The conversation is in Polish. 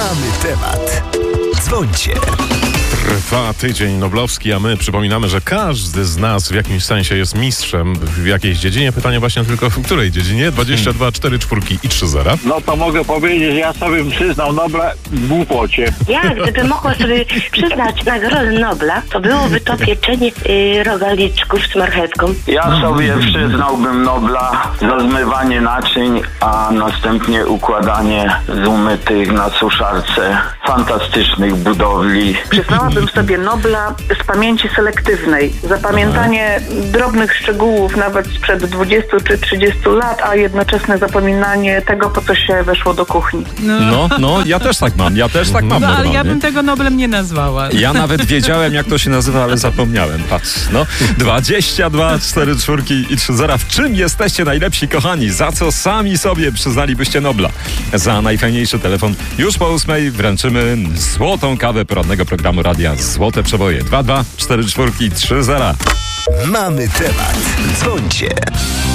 Mamy temat. Dzwońcie. Trwa tydzień noblowski, a my przypominamy, że każdy z nas w jakimś sensie jest mistrzem w jakiejś dziedzinie. Pytanie właśnie tylko w której dziedzinie? 22, 4 czwórki i 3 zera. No to mogę powiedzieć, ja sobie bym przyznał Nobla w głupocie. Ja, gdybym mogła sobie przyznać Nagrodę Nobla, to byłoby to pieczenie rogaliczków z marchewką. Ja sobie przyznałbym Nobla za zmywanie naczyń, a następnie układanie z umytych na suszarce fantastycznych budowli. Przyznałabym sobie Nobla z pamięci selektywnej. Zapamiętanie drobnych szczegółów nawet sprzed 20 czy 30 lat, a jednoczesne zapominanie tego, po co się weszło do kuchni. No, ja też tak mam. No, ale normalnie. ja bym tego Noblem nie nazwała. Ja nawet wiedziałem, jak to się nazywa, ale zapomniałem. Patrz, 22, 4 czwórki i 3 zera. W czym jesteście najlepsi, kochani? Za co sami sobie przyznalibyście Nobla? Za najfajniejszy telefon już po 8 wręczymy złotą kawę porannego programu radia Złote Przeboje. 22, 4 czwórki, 3 zera. Mamy temat. Dzwońcie.